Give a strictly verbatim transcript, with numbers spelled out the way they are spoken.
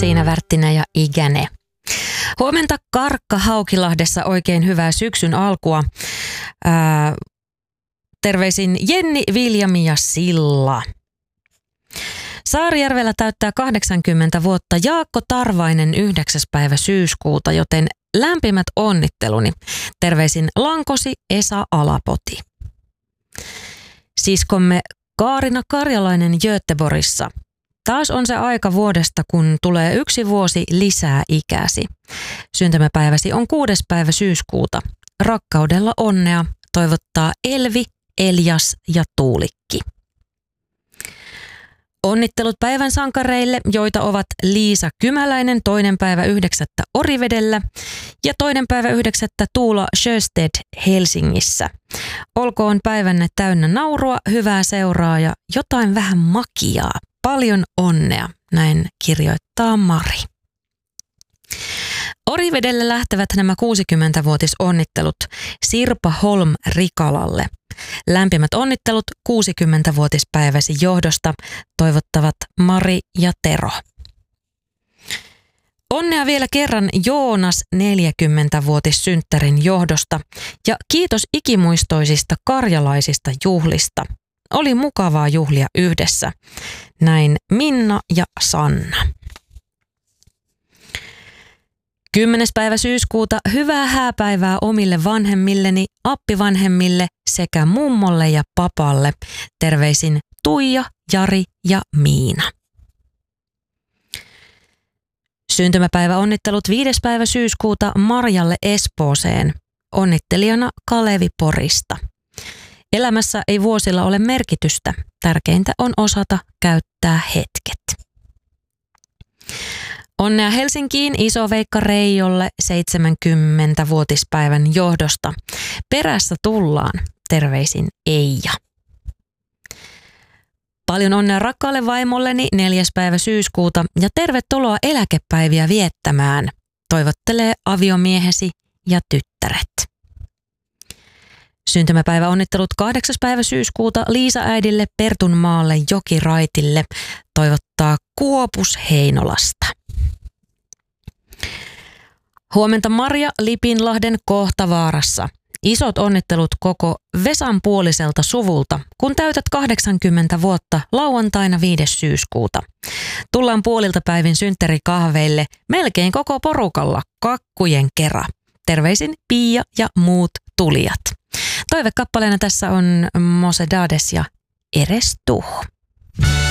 Siinä Värttinen ja Ikäne. Huomenta Karkka Haukilahdessa, oikein hyvää syksyn alkua. Ää, terveisin Jenni, Viljami ja Silla. Saarijärvellä täyttää kahdeksankymmentä vuotta Jaakko Tarvainen yhdeksäs päivä syyskuuta, joten lämpimät onnitteluni. Terveisin Lankosi Esa Alapoti. Siskomme Kaarina Karjalainen Göteborgissa. Taas on se aika vuodesta, kun tulee yksi vuosi lisää ikäsi. Syntymäpäiväsi on kuudes päivä syyskuuta. Rakkaudella onnea toivottaa Elvi, Elias ja Tuulikki. Onnittelut päivän sankareille, joita ovat Liisa Kymäläinen toinen päivä yhdeksättä Orivedellä ja toinen päivä yhdeksättä Tuula Sjöstedt Helsingissä. Olkoon päivänne täynnä naurua, hyvää seuraa ja jotain vähän makiaa. Paljon onnea, näin kirjoittaa Mari. Orivedelle lähtevät nämä kuusikymmentävuotisonnittelut Sirpa Holm Rikalalle. Lämpimät onnittelut kuusikymmentävuotispäiväsi johdosta toivottavat Mari ja Tero. Onnea vielä kerran Joonas neljäkymmentävuotissynttärin johdosta ja kiitos ikimuistoisista karjalaisista juhlista. Oli mukavaa juhlia yhdessä. Näin Minna ja Sanna. Kymmenes päivä syyskuuta hyvää hääpäivää omille vanhemmilleni, appivanhemmille sekä mummolle ja papalle. Terveisin Tuija, Jari ja Miina. Syntymäpäivä onnittelut viides päivä syyskuuta Marjalle Espooseen. Onnittelijana Kalevi Porista. Elämässä ei vuosilla ole merkitystä. Tärkeintä on osata käyttää hetket. Onnea Helsinkiin Iso-Veikka Reijolle seitsemänkymmentävuotispäivän johdosta. Perässä tullaan. Terveisin Eija. Paljon onnea rakkaalle vaimolleni neljäs päivä syyskuuta ja tervetuloa eläkepäiviä viettämään. Toivottelee aviomiehesi ja tyttäret. Syntymäpäivä onnittelut kahdeksas päivä syyskuuta Liisa-äidille Pertunmaalle Jokiraitille. Toivottaa Kuopus Heinolasta. Huomenta Marja Lipinlahden Kohtavaarassa. Isot onnittelut koko Vesan puoliselta suvulta, kun täytät kahdeksankymmentä vuotta lauantaina viides syyskuuta. Tullaan puolilta päivin synttärikahveille melkein koko porukalla kakkujen kera. Terveisin Pia ja muut tulijat. Toivekappaleena tässä on Mose Dades ja Eres tu.